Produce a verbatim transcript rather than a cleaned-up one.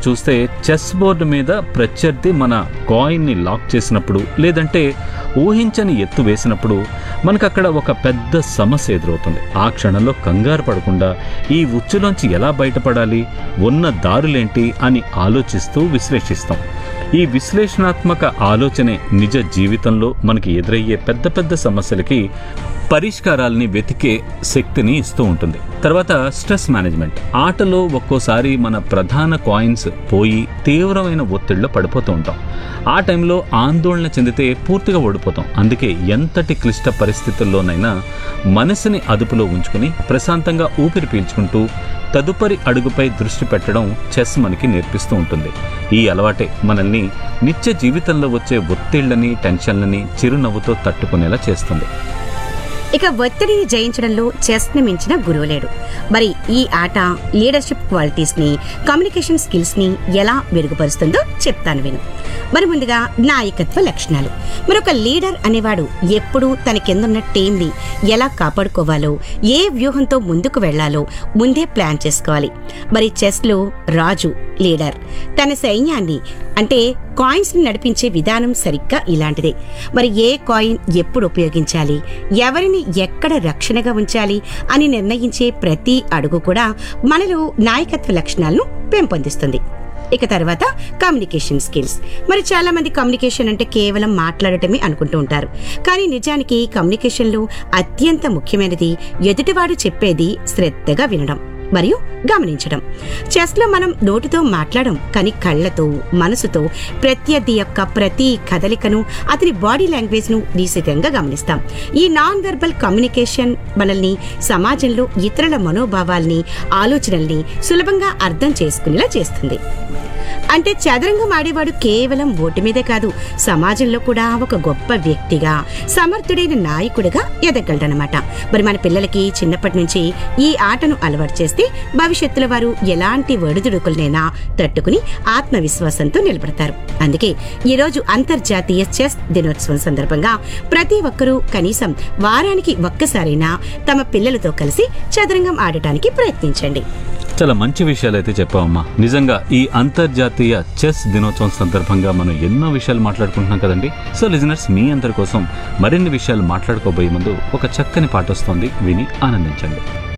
చూస్తే chess board మీద ప్రత్యర్థి మన కాయిన్ని లాక్ చేసినప్పుడు లేదంటే ఊహించని ఎత్తు వేసినప్పుడు మనకు అక్కడ ఒక పెద్ద సమస్య ఎదురవుతుంది. ఆ క్షణంలో కంగారు పడకుండా ఈ ఉచ్చులోంచి ఎలా బయటపడాలి, ఉన్న దారులేంటి అని ఆలోచిస్తూ విశ్లేషిస్తాం. ఈ విశ్లేషణాత్మక ఆలోచనే నిజ జీవితంలో మనకి ఎదురయ్యే పెద్ద పెద్ద సమస్యలకి పరిష్కారాలని వెతికే శక్తిని ఇస్తూ ఉంటుంది. తర్వాత స్ట్రెస్ మేనేజ్మెంట్. ఆటలో ఒక్కోసారి మన ప్రధాన కాయిన్స్ పోయి తీవ్రమైన ఒత్తిడిలో పడిపోతూ ఉంటాం. ఆ టైంలో ఆందోళన చెందితే పూర్తిగా ఓడిపోతాం. అందుకే ఎంతటి క్లిష్ట పరిస్థితుల్లోనైనా మనసుని అదుపులో ఉంచుకుని ప్రశాంతంగా ఊపిరి పీల్చుకుంటూ తదుపరి అడుగుపై దృష్టి పెట్టడం చెస్ మనకి నేర్పిస్తూ ఉంటుంది. ఈ అలవాటే మనల్ని నిత్య జీవితంలో వచ్చే ఒత్తిళ్లని, టెన్షన్లని చిరునవ్వుతో తట్టుకునేలా చేస్తుంది. ఇక ఒత్తిడిని జయించడంలో చెస్ ని మించిన గురువు లేడు. మరి ఈ ఆట లీడర్షిప్ క్వాలిటీస్ ని, కమ్యూనికేషన్ స్కిల్స్ ని ఎలా మెరుగుపరుస్తుందో చెప్తాను విను. మరి ముందుగా నాయకత్వ లక్షణాలు. మరి ఒక లీడర్ అనేవాడు ఎప్పుడూ తన కిందున్న టీం ని ఎలా కాపాడుకోవాలో, ఏ వ్యూహంతో ముందుకు వెళ్లాలో ముందే ప్లాన్ చేసుకోవాలి. మరి చెస్ లో రాజు లీడర్ తన సైన్యాన్ని అంటే కాయిన్స్ ని నడిపించే విధానం సరిగ్గా ఇలాంటిదే. మరి ఏ కాయిన్ ఎప్పుడు ఉపయోగించాలి, ఎవరిని ఎక్కడ రక్షణగా ఉంచాలి అని నిర్ణయించే ప్రతి అడుగు కూడా మనలో నాయకత్వ లక్షణాలను పెంపొందిస్తుంది. ఇక తర్వాత కమ్యూనికేషన్ స్కిల్స్. మరి చాలా మంది కమ్యూనికేషన్ అంటే కేవలం మాట్లాడటమే అనుకుంటూ ఉంటారు. కానీ నిజానికి కమ్యూనికేషన్ లో అత్యంత ముఖ్యమైనది ఎదుటివాడు చెప్పేది శ్రద్ధగా వినడం మరియు గమనించడం. చెస్ లో మనం నోటితో మాట్లాడం, కానీ కళ్లతో, మనసుతో ప్రత్యర్థి యొక్క ప్రతి కదలికను, అతని బాడీ లాంగ్వేజ్ ను నిశితంగా గమనిస్తాం. ఈ నాన్ వెర్బల్ కమ్యూనికేషన్ మనల్ని సమాజంలో ఇతరుల మనోభావాల్ని, ఆలోచనల్ని సులభంగా అర్థం చేసుకునేలా చేస్తుంది. అంటే చదరంగం ఆడేవాడు కేవలం ఓటు మీదే కాదు, సమాజంలో కూడా ఒక గొప్ప వ్యక్తిగా, సమర్థుడైన నాయకుడిగా ఎదగలడనమాట. మరి మన పిల్లలకి చిన్నప్పటి నుంచి ఈ ఆటను అలవాటు చేస్తే భవిష్యత్తులో వారు ఎలాంటి ఒడిదుడుకులనైనా తట్టుకుని ఆత్మవిశ్వాసంతో నిలబడతారు. అందుకే ఈ రోజు అంతర్జాతీయ చెస్ దినోత్సవం సందర్భంగా ప్రతి ఒక్కరూ కనీసం వారానికి ఒక్కసారైనా తమ పిల్లలతో కలిసి చదరంగం ఆడటానికి ప్రయత్నించండి. చాలా మంచి విషయాలు అయితే చెప్పావమ్మా. నిజంగా ఈ అంతర్జాతీయ చెస్ దినోత్సవం సందర్భంగా మనం ఎన్నో విషయాలు మాట్లాడుకుంటున్నాం కదండి. సో లిజనర్స్, మీ అందరి కోసం మరిన్ని విషయాలు మాట్లాడుకోబోయే ముందు ఒక చక్కని పాట వస్తోంది, విని ఆనందించండి.